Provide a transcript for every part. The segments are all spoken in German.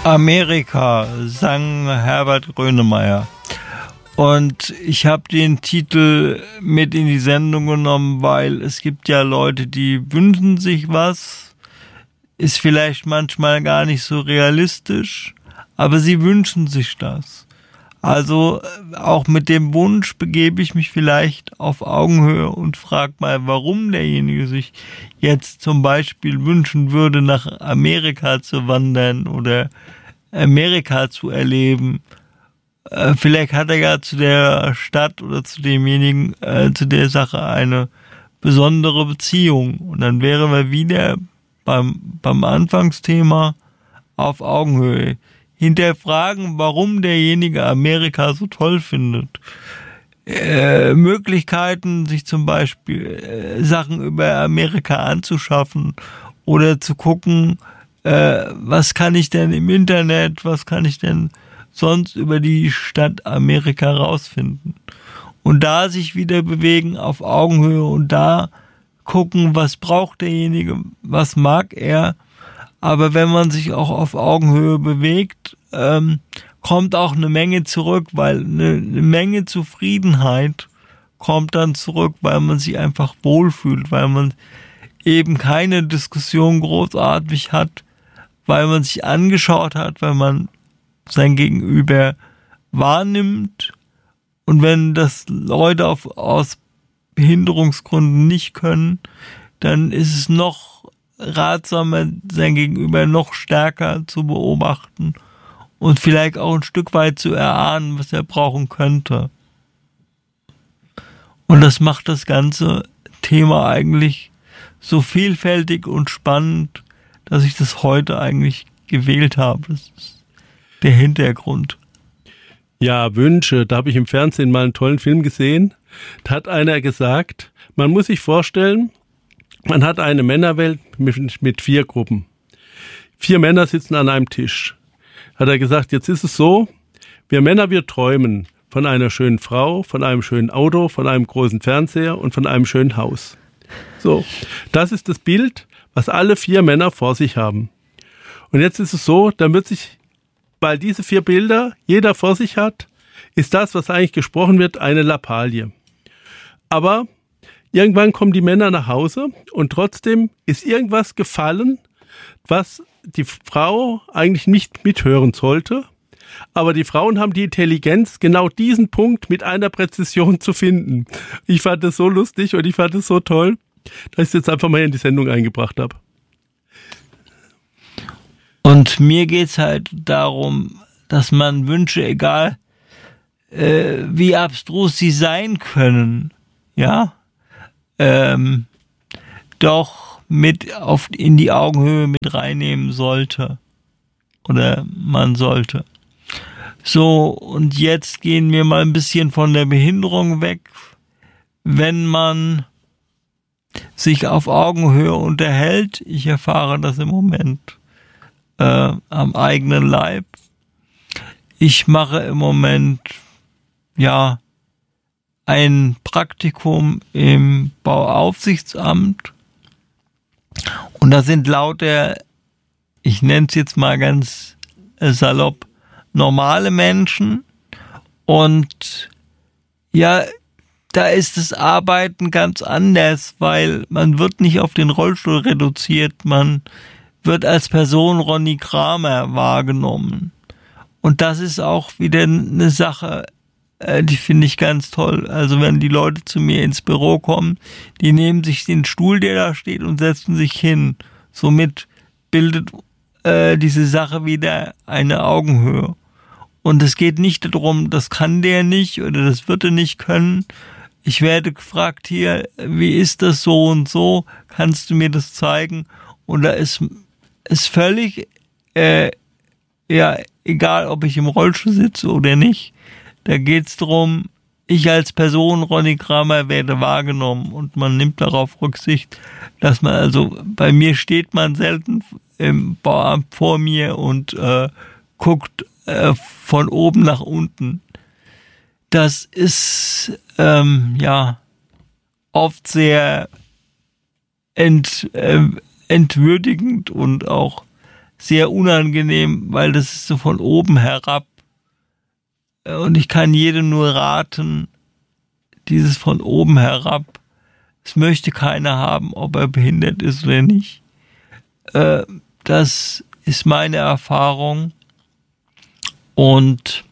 Amerika, sang Herbert Grönemeyer. Und ich habe den Titel mit in die Sendung genommen, weil es gibt ja Leute, die wünschen sich was, ist vielleicht manchmal gar nicht so realistisch, aber sie wünschen sich das. Also auch mit dem Wunsch begebe ich mich vielleicht auf Augenhöhe und frage mal, warum derjenige sich jetzt zum Beispiel wünschen würde, nach Amerika zu wandern oder Amerika zu erleben. Vielleicht hat er ja zu der Stadt oder zu demjenigen, zu der Sache eine besondere Beziehung. Und dann wären wir wieder beim Anfangsthema auf Augenhöhe. Hinterfragen, warum derjenige Amerika so toll findet. Möglichkeiten, sich zum Beispiel Sachen über Amerika anzuschaffen oder zu gucken, was kann ich denn im Internet, was kann ich denn sonst über die Stadt Amerika rausfinden. Und da sich wieder bewegen auf Augenhöhe und da gucken, was braucht derjenige, was mag er. Aber wenn man sich auch auf Augenhöhe bewegt, kommt auch eine Menge zurück, weil eine Menge Zufriedenheit kommt dann zurück, weil man sich einfach wohlfühlt, weil man eben keine Diskussion großartig hat, weil man sich angeschaut hat, weil man sein Gegenüber wahrnimmt. Und wenn das Leute aus Behinderungsgründen nicht können, dann ist es noch ratsamer, sein Gegenüber noch stärker zu beobachten und vielleicht auch ein Stück weit zu erahnen, was er brauchen könnte. Und das macht das ganze Thema eigentlich so vielfältig und spannend, dass ich das heute eigentlich gewählt habe. Das ist der Hintergrund. Ja, Wünsche. Da habe ich im Fernsehen mal einen tollen Film gesehen. Da hat einer gesagt, man muss sich vorstellen, man hat eine Männerwelt mit 4 Gruppen. 4 Männer sitzen an einem Tisch. Hat er gesagt, jetzt ist es so, wir Männer, wir träumen von einer schönen Frau, von einem schönen Auto, von einem großen Fernseher und von einem schönen Haus. So, das ist das Bild, was alle 4 Männer vor sich haben. Und jetzt ist es so, dann wird sich, weil diese 4 Bilder jeder vor sich hat, ist das, was eigentlich gesprochen wird, eine Lappalie. Aber irgendwann kommen die Männer nach Hause und trotzdem ist irgendwas gefallen, was die Frau eigentlich nicht mithören sollte. Aber die Frauen haben die Intelligenz, genau diesen Punkt mit einer Präzision zu finden. Ich fand das so lustig und ich fand es so toll, dass ich es jetzt einfach mal in die Sendung eingebracht habe. Und mir geht's halt darum, dass man Wünsche, egal wie abstrus sie sein können, ja, doch mit in die Augenhöhe mit reinnehmen sollte. Oder man sollte. So, und jetzt gehen wir mal ein bisschen von der Behinderung weg. Wenn man sich auf Augenhöhe unterhält, ich erfahre das im Moment am eigenen Leib. Ich mache im Moment, ja, ein Praktikum im Bauaufsichtsamt und da sind lauter, ich nenne es jetzt mal ganz salopp, normale Menschen und ja, da ist das Arbeiten ganz anders, weil man wird nicht auf den Rollstuhl reduziert, man wird als Person Ronny Kramer wahrgenommen. Und das ist auch wieder eine Sache, die finde ich ganz toll. Also wenn die Leute zu mir ins Büro kommen, die nehmen sich den Stuhl, der da steht, und setzen sich hin. Somit bildet diese Sache wieder eine Augenhöhe. Und es geht nicht darum, das kann der nicht oder das wird er nicht können. Ich werde gefragt, hier, wie ist das so und so? Kannst du mir das zeigen? Und da ist völlig ja, egal, ob ich im Rollstuhl sitze oder nicht. Da geht's darum, ich als Person, Ronny Kramer, werde wahrgenommen und man nimmt darauf Rücksicht, dass man, also bei mir steht man selten im Bauamt vor mir und guckt von oben nach unten. Das ist ja oft sehr entwürdigend und auch sehr unangenehm, weil das ist so von oben herab. Und ich kann jedem nur raten, dieses von oben herab, es möchte keiner haben, ob er behindert ist oder nicht. Das ist meine Erfahrung. Und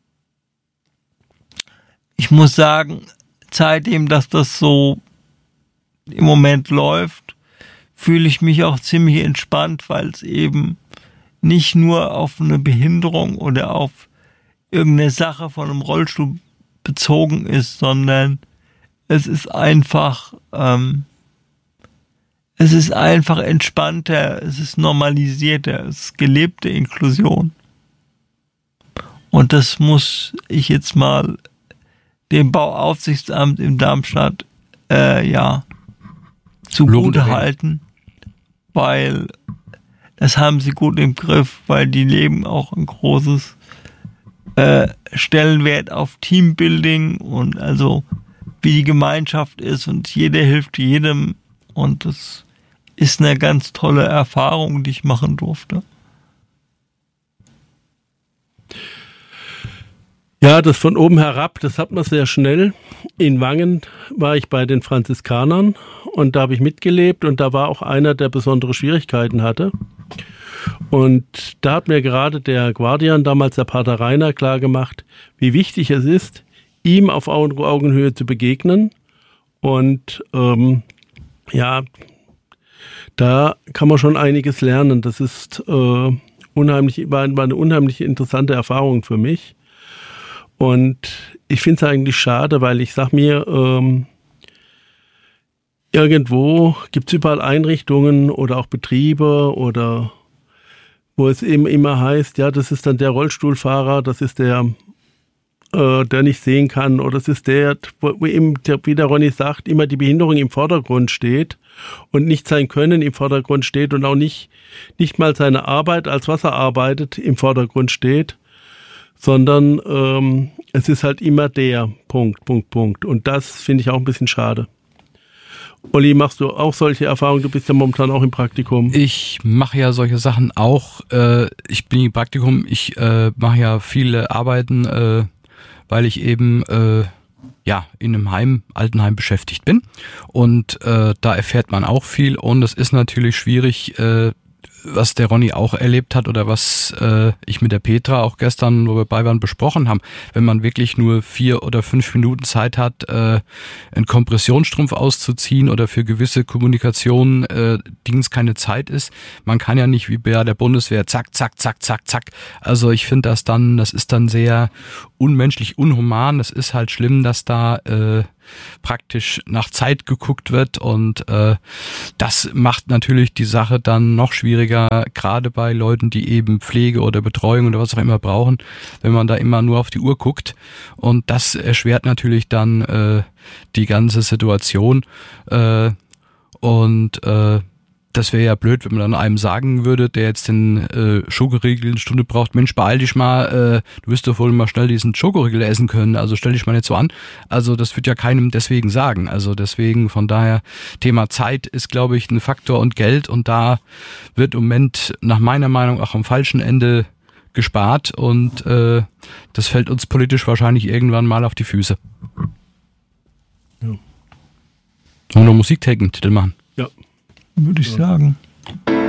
ich muss sagen, seitdem, dass das so im Moment läuft, fühle ich mich auch ziemlich entspannt, weil es eben nicht nur auf eine Behinderung oder auf irgendeine Sache von einem Rollstuhl bezogen ist, sondern es ist einfach entspannter, es ist normalisierter, es ist gelebte Inklusion. Und das muss ich jetzt mal dem Bauaufsichtsamt in Darmstadt zugute halten, weil das haben sie gut im Griff, weil die legen auch ein großes Stellenwert auf Teambuilding und also wie die Gemeinschaft ist und jeder hilft jedem und das ist eine ganz tolle Erfahrung, die ich machen durfte. Ja, das von oben herab, das hat man sehr schnell. In Wangen war ich bei den Franziskanern und da habe ich mitgelebt und da war auch einer, der besondere Schwierigkeiten hatte. Und da hat mir gerade der Guardian, damals der Pater Rainer, klargemacht, wie wichtig es ist, ihm auf Augenhöhe zu begegnen. Und da kann man schon einiges lernen. Das ist war eine unheimlich interessante Erfahrung für mich. Und ich finde es eigentlich schade, weil ich sage mir, irgendwo gibt es überall Einrichtungen oder auch Betriebe oder wo es eben immer heißt, ja, das ist dann der Rollstuhlfahrer, das ist der nicht sehen kann oder das ist der, wo eben, wie der Ronny sagt, immer die Behinderung im Vordergrund steht und nicht sein Können im Vordergrund steht und auch nicht mal seine Arbeit, als was er arbeitet, im Vordergrund steht, sondern es ist halt immer der Punkt. Und das finde ich auch ein bisschen schade. Olli, machst du auch solche Erfahrungen? Du bist ja momentan auch im Praktikum. Ich mache ja solche Sachen auch. Ich bin im Praktikum, ich mache ja viele Arbeiten, weil ich eben in einem Altenheim beschäftigt bin. Und da erfährt man auch viel und es ist natürlich schwierig, was der Ronny auch erlebt hat oder was ich mit der Petra auch gestern, wo wir bei waren, besprochen haben. Wenn man wirklich nur 4 oder 5 Minuten Zeit hat, einen Kompressionsstrumpf auszuziehen oder für gewisse Kommunikation Dings keine Zeit ist. Man kann ja nicht wie bei der Bundeswehr zack, zack, zack, zack, zack. Also ich finde das ist dann sehr unmenschlich, unhuman. Das ist halt schlimm, dass da praktisch nach Zeit geguckt wird und das macht natürlich die Sache dann noch schwieriger, gerade bei Leuten, die eben Pflege oder Betreuung oder was auch immer brauchen, wenn man da immer nur auf die Uhr guckt und das erschwert natürlich dann die ganze Situation und das wäre ja blöd, wenn man dann einem sagen würde, der jetzt den Schokoriegel eine Stunde braucht, Mensch, beeil dich mal, du wirst doch wohl mal schnell diesen Schokoriegel essen können, also stell dich mal nicht so an. Also das wird ja keinem deswegen sagen. Also deswegen, von daher, Thema Zeit ist, glaube ich, ein Faktor und Geld und da wird im Moment nach meiner Meinung auch am falschen Ende gespart und das fällt uns politisch wahrscheinlich irgendwann mal auf die Füße. Ja. Sollen wir noch Musiktechnik-Titel machen? Ja. Würde ich sagen.